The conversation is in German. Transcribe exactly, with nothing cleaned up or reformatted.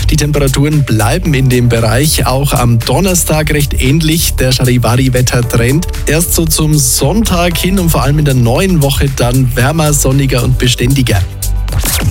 Die Temperaturen bleiben in dem Bereich, auch am Donnerstag recht ähnlich, der Charivari-Wettertrend. Erst so zum Sonntag hin und vor allem in der neuen Woche dann wärmer, sonniger und beständiger.